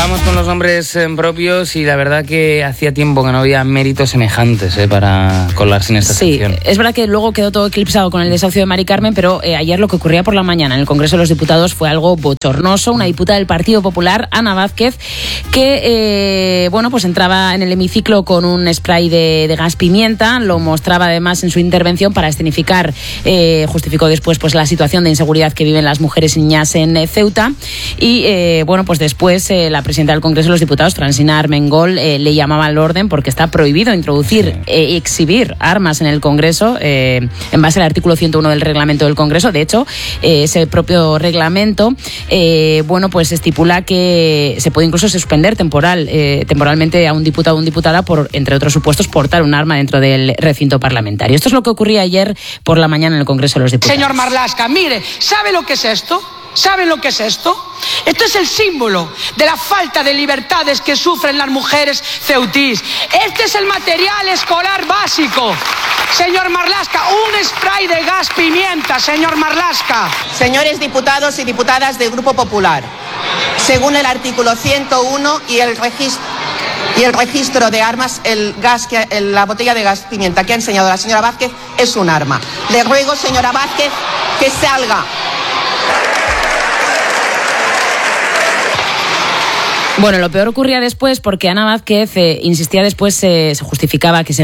Vamos con los nombres propios y la verdad que hacía tiempo que no había méritos semejantes para colarse en esta sección. Sí, es verdad que luego quedó todo eclipsado con el desahucio de Mari Carmen, pero ayer lo que ocurría por la mañana en el Congreso de los Diputados fue algo bochornoso. Una diputada del Partido Popular, Ana Vázquez, que pues entraba en el hemiciclo con un spray de gas pimienta, lo mostraba además en su intervención para escenificar, justificó después pues la situación de inseguridad que viven las mujeres y niñas en Ceuta y pues después la presidenta del Congreso de los Diputados, Francina Armengol, le llamaba al orden porque está prohibido introducir y exhibir armas en el Congreso en base al artículo 101 del reglamento del Congreso. De hecho, ese propio reglamento pues estipula que se puede incluso suspender temporalmente a un diputado o una diputada por, entre otros supuestos, portar un arma dentro del recinto parlamentario. Esto es lo que ocurría ayer por la mañana en el Congreso de los Diputados. Señor Marlaska, mire, ¿sabe lo que es esto? ¿Saben lo que es esto? Esto es el símbolo de la falta de libertades que sufren las mujeres ceutís. Este es el material escolar básico. Señor Marlaska, un spray de gas pimienta, señor Marlaska. Señores diputados y diputadas del Grupo Popular, según el artículo 101 y el registro de armas, la botella de gas pimienta que ha enseñado la señora Vázquez es un arma. Le ruego, señora Vázquez, que salga. Bueno, lo peor ocurría después porque Ana Vázquez insistía después, se justificaba que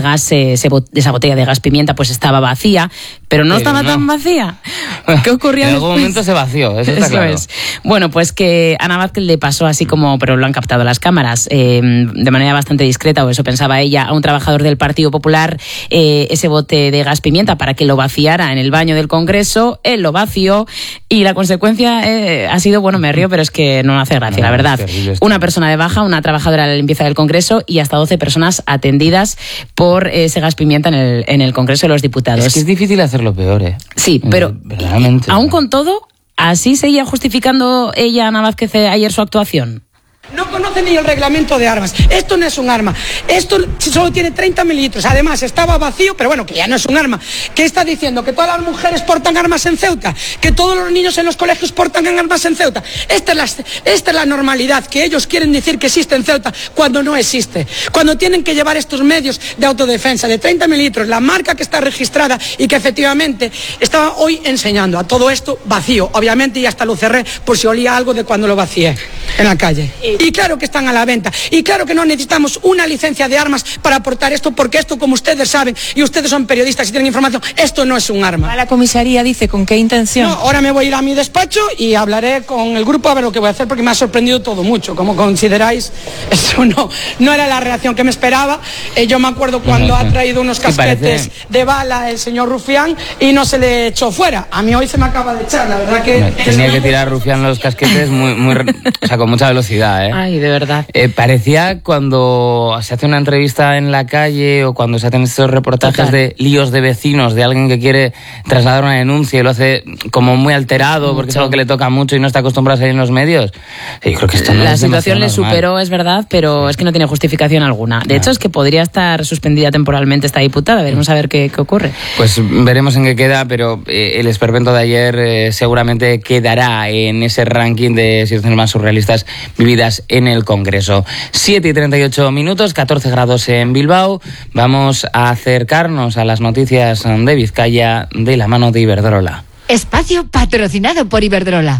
esa botella de gas pimienta pues estaba vacía, pero no estaba tan vacía. ¿Qué ocurría después? En algún momento se vació, eso está claro. Es. Bueno, pues que Ana Vázquez le pasó así como, pero lo han captado las cámaras, de manera bastante discreta, o eso pensaba ella, a un trabajador del Partido Popular ese bote de gas pimienta para que lo vaciara en el baño del Congreso. Él lo vació y la consecuencia ha sido, me río, pero es que no hace gracia, la verdad. Una persona de baja, una trabajadora de la limpieza del Congreso y hasta 12 personas atendidas por ese gas pimienta en el Congreso de los Diputados. Es que es difícil hacerlo peor, Sí, pero aún con todo, ¿así seguía justificando ella, Ana Vázquez, ayer su actuación? No conoce ni el reglamento de armas. Esto no es un arma. Esto solo tiene 30 mililitros. Además, estaba vacío, pero que ya no es un arma. ¿Qué está diciendo? ¿Que todas las mujeres portan armas en Ceuta? ¿Que todos los niños en los colegios portan armas en Ceuta? Esta es la normalidad que ellos quieren decir que existe en Ceuta cuando no existe. Cuando tienen que llevar estos medios de autodefensa de 30 mililitros, la marca que está registrada y que efectivamente estaba hoy enseñando. A todo esto vacío, obviamente, y hasta lo cerré por si olía algo de cuando lo vacié en la calle. Y claro que están a la venta. Y claro que no necesitamos una licencia de armas para portar esto, porque esto, como ustedes saben, y ustedes son periodistas y tienen información, esto no es un arma. A la comisaría dice, ¿con qué intención? No, ahora me voy a ir a mi despacho y hablaré con el grupo a ver lo que voy a hacer, porque me ha sorprendido todo mucho. Como consideráis, eso no era la reacción que me esperaba. Yo me acuerdo cuando ha traído unos casquetes de bala el señor Rufián y no se le echó fuera. A mí hoy se me acaba de echar, la verdad que... Tenía que tirar Rufián los casquetes con mucha velocidad, Ay, de verdad. Parecía cuando se hace una entrevista en la calle o cuando se hacen estos reportajes de líos de vecinos, de alguien que quiere trasladar una denuncia y lo hace como muy alterado porque es algo que le toca mucho y no está acostumbrado a salir en los medios. Yo creo que esto no la situación le superó, es verdad, pero es que no tiene justificación alguna. De hecho, es que podría estar suspendida temporalmente esta diputada. Veremos a ver qué ocurre. Pues veremos en qué queda, pero el esperpento de ayer seguramente quedará en ese ranking de situaciones más surrealistas vividas en el Congreso. 7:38, 14 grados en Bilbao. Vamos a acercarnos a las noticias de Vizcaya de la mano de Iberdrola. Espacio patrocinado por Iberdrola.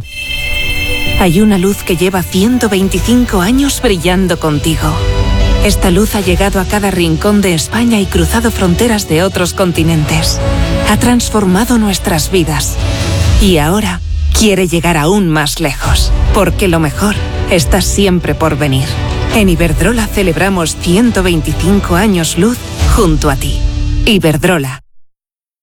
Hay una luz que lleva 125 años brillando contigo. Esta luz ha llegado a cada rincón de España y cruzado fronteras de otros continentes. Ha transformado nuestras vidas. Y ahora quiere llegar aún más lejos, porque lo mejor está siempre por venir. En Iberdrola celebramos 125 años luz junto a ti. Iberdrola.